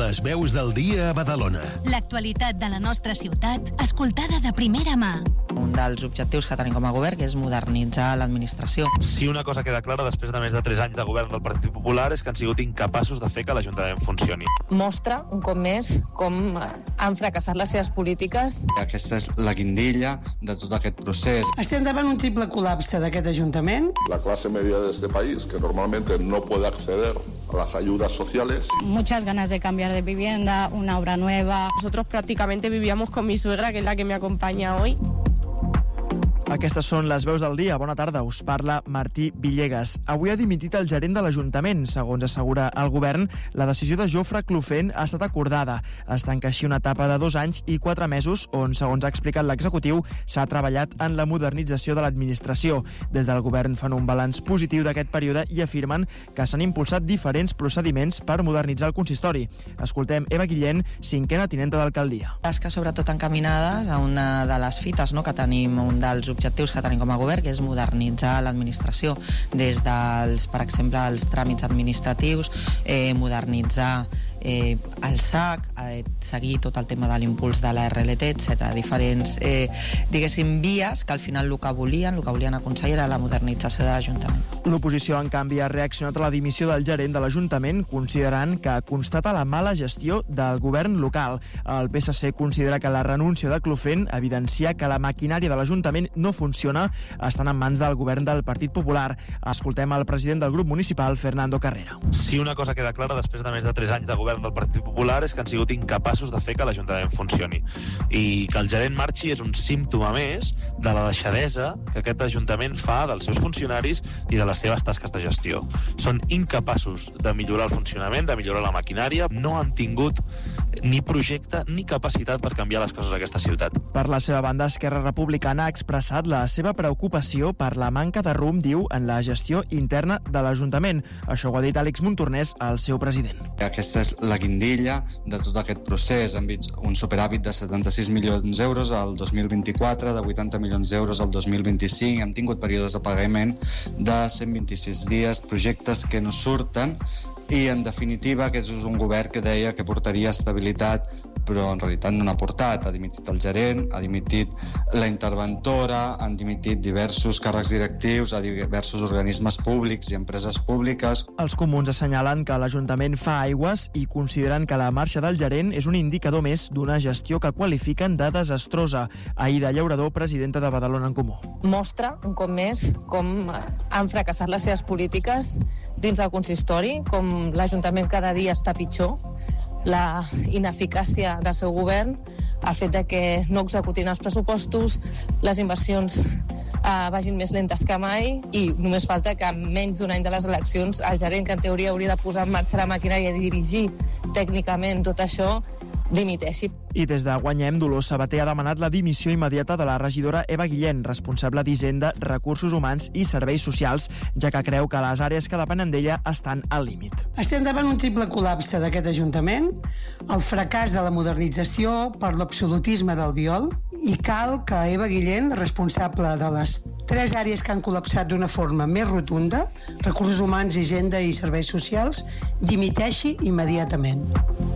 Les veus del dia a Badalona. L'actualitat de la nostra ciutat, escoltada de primera mà. Un dels objectius que tenim com a govern que és modernitzar l'administració. Si una cosa queda clara després de més de 3 anys de govern del Partit Popular és que han sigut incapaços de fer que l'Ajuntament funcioni. Mostra, un cop més, com han fracassat les seves polítiques. Aquesta és la guindilla de tot aquest procés. Estem davant un triple col·lapse d'aquest Ajuntament. La clase media de este país, que normalmente no puede acceder a las ayudas sociales. Muchas ganas de cambiar de vivienda, una obra nueva. Nosotros prácticamente vivíamos con mi suegra, que es la que me acompaña hoy. Aquestes són les veus del dia. Bona tarda, us parla Martí Villegas. Avui ha dimitit el gerent de l'Ajuntament. Segons assegura el govern, la decisió de Jofre Clofent ha estat acordada. Es tanca així una etapa de 2 anys i 4 mesos on, segons ha explicat l'executiu, s'ha treballat en la modernització de l'administració. Des del govern fan un balanç positiu d'aquest període i afirmen que s'han impulsat diferents procediments per modernitzar el consistori. Escoltem Eva Guillén, 5a tinenta d'alcaldia. Tasques sobretot encaminades a una de les fites que tenim, un dels objectius que tenim com a govern, que és modernitzar l'administració des dels, per exemple, els tràmits administratius, modernitzar el SAC, seguir tot el tema de l'impuls de la RLT, etc. Diferents, diguéssim, vies que al final el que volien aconseguir era la modernització de l'Ajuntament. L'oposició, en canvi, ha reaccionat a la dimissió del gerent de l'Ajuntament, considerant que constata la mala gestió del govern local. El PSC considera que la renúncia de Clofent evidencia que la maquinària de l'Ajuntament no funciona, estan en mans del govern del Partit Popular. Escoltem el president del grup municipal, Fernando Carrera. Si una cosa queda clara després de més de 3 anys de govern del Partit Popular és que han sigut incapaços de fer que l'Ajuntament funcioni. I que el gerent marxi és un símptoma més de la deixadesa que aquest Ajuntament fa dels seus funcionaris i de les seves tasques de gestió. Són incapaços de millorar el funcionament, de millorar la maquinària, no han tingut ni projecte ni capacitat per canviar les coses a aquesta ciutat. Per la seva banda, Esquerra Republicana ha expressat la seva preocupació per la manca de rumb, diu, en la gestió interna de l'Ajuntament. Això ho ha dit Àlex Montornès, el seu president. Aquesta és la guindilla de tot aquest procés. Hem vist un superàvit de 76 milions d'euros al 2024, de 80 milions d'euros al 2025. Hem tingut períodes de pagament de 126 dies, projectes que no surten i, en definitiva, aquest és un govern que deia que portaria estabilitat, però en realitat no n'ha portat. Ha dimitit el gerent, ha dimitit la interventora, han dimitit diversos càrrecs directius a diversos organismes públics i empreses públiques. Els comuns assenyalen que l'Ajuntament fa aigües i consideren que la marxa del gerent és un indicador més d'una gestió que qualifiquen de desastrosa. Aïda Llaurador, presidenta de Badalona en Comú. Mostra, un cop més, com han fracassat les seves polítiques dins del consistori, com l'Ajuntament cada dia està pitjor, la ineficàcia del seu govern, el fet de que no executin els pressupostos, les inversions vagin més lentes que mai i només falta que en menys d'un any de les eleccions el gerent, que en teoria hauria de posar en marxa la maquinària i dirigir tècnicament tot això, dimiteixi. I des de Guanyem, Dolors Sabater ha demanat la dimissió immediata de la regidora Eva Guillén, responsable d'Hisenda, Recursos Humans i Serveis Socials, ja que creu que les àrees que depenen d'ella estan al límit. Estem davant un triple col·lapse d'aquest Ajuntament, el fracàs de la modernització per l'absolutisme del viol, i cal que Eva Guillén, responsable de les 3 àrees que han col·lapsat d'una forma més rotunda, Recursos Humans, Hisenda i Serveis Socials, dimiteixi immediatament.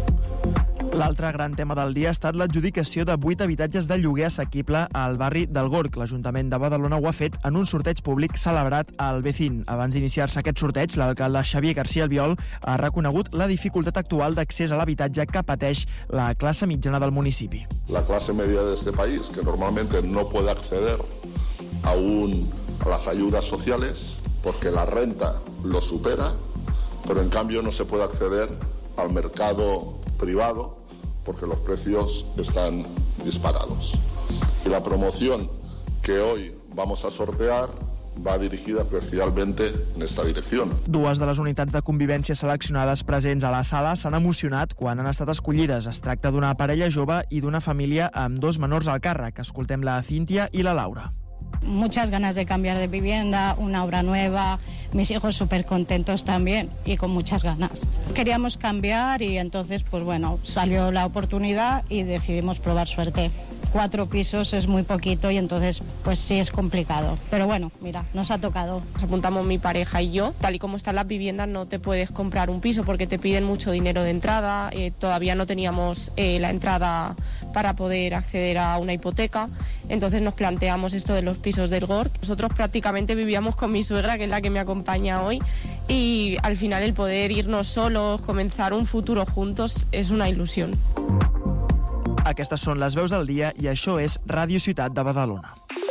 L'altre gran tema del dia ha estat l'adjudicació de 8 habitatges de lloguer assequible al barri del Gorg. L'Ajuntament de Badalona ho ha fet en un sorteig públic celebrat al Becín. Abans d'iniciar-se aquest sorteig, l'alcalde Xavier García Albiol ha reconegut la dificultat actual d'accés a l'habitatge que pateix la classe mitjana del municipi. La clase media de este país, que normalmente no puede acceder a las ayudas sociales porque la renta lo supera, pero en cambio no se puede acceder al mercado privado porque los precios están disparados. Y la promoción que hoy vamos a sortear va dirigida especialmente en esta dirección. 2 de les unitats de convivència seleccionades presents a la sala s'han emocionat quan han estat escollides. Es tracta d'una parella jove i d'una família amb 2 menors al càrrec. Escoltem la Cíntia i la Laura. Muchas ganas de cambiar de vivienda, una obra nueva, mis hijos súper contentos también y con muchas ganas. Queríamos cambiar y entonces, pues bueno, salió la oportunidad y decidimos probar suerte. 4 pisos es muy poquito y entonces pues sí es complicado. Pero bueno, mira, nos ha tocado. Nos apuntamos mi pareja y yo. Tal y como están las viviendas no te puedes comprar un piso porque te piden mucho dinero de entrada. Todavía no teníamos la entrada para poder acceder a una hipoteca. Entonces nos planteamos esto de los pisos del GORC. Nosotros prácticamente vivíamos con mi suegra, que es la que me acompaña hoy, y al final el poder irnos solos, comenzar un futuro juntos, és una il·lusió. Aquestes són les veus del dia i això és Ràdio Ciutat de Badalona.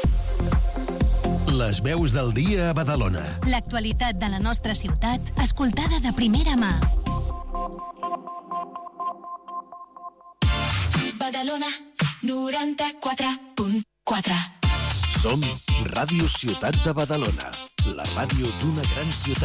Les veus del dia a Badalona. L'actualitat de la nostra ciutat, escoltada de primera mà. Badalona 94.4. Som Ràdio Ciutat de Badalona, la ràdio d'una gran ciutat.